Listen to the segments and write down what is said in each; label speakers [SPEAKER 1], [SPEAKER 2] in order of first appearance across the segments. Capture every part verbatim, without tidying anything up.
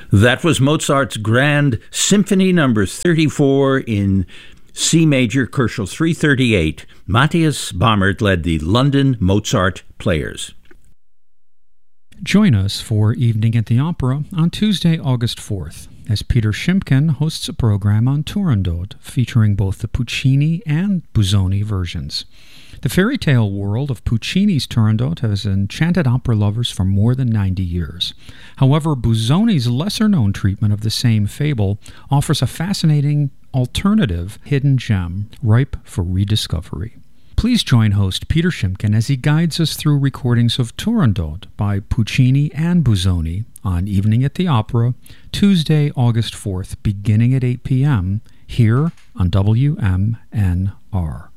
[SPEAKER 1] That was Mozart's Grand Symphony number thirty-four in C major, Kochel three thirty-eight. Matthias Baumert led the London Mozart Players.
[SPEAKER 2] Join us for Evening at the Opera on Tuesday, August fourth, as Peter Shimkin hosts a program on Turandot featuring both the Puccini and Busoni versions. The fairy tale world of Puccini's Turandot has enchanted opera lovers for more than ninety years. However, Busoni's lesser-known treatment of the same fable offers a fascinating alternative hidden gem ripe for rediscovery. Please join host Peter Shimkin as he guides us through recordings of Turandot by Puccini and Busoni on Evening at the Opera, Tuesday, August fourth, beginning at eight p.m., here on W M N R.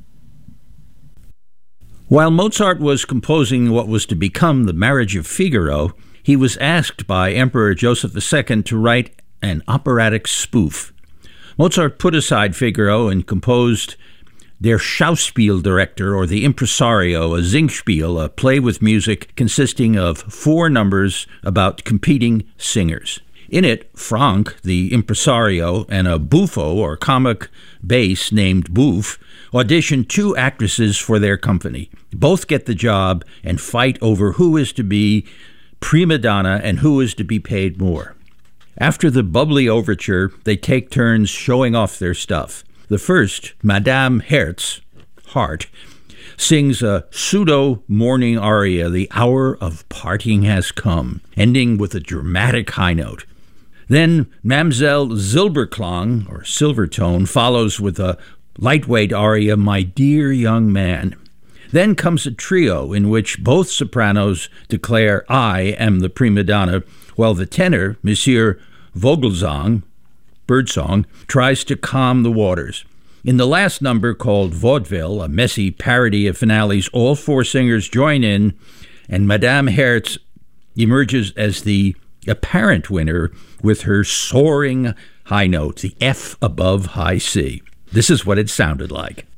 [SPEAKER 1] While Mozart was composing what was to become The Marriage of Figaro, he was asked by Emperor Joseph the Second to write an operatic spoof. Mozart put aside Figaro and composed Der Schauspieldirektor, or the Impresario, a Singspiel, a play with music consisting of four numbers about competing singers. In it, Franck, the impresario, and a buffo, or comic bass named Bouffe, audition two actresses for their company. Both get the job and fight over who is to be prima donna and who is to be paid more. After the bubbly overture, they take turns showing off their stuff. The first, Madame Herz, Hart, sings a pseudo-morning aria, The Hour of Parting Has Come, ending with a dramatic high note. Then Mamselle Silberklang, or Silvertone, follows with a lightweight aria, My Dear Young Man. Then comes a trio in which both sopranos declare, I am the prima donna, while the tenor, Monsieur Vogelsang, Birdsong, tries to calm the waters. In the last number, called Vaudeville, a messy parody of finales, all four singers join in, and Madame Herz emerges as the apparent winner with her soaring high note, the F above high C. This is what it sounded like.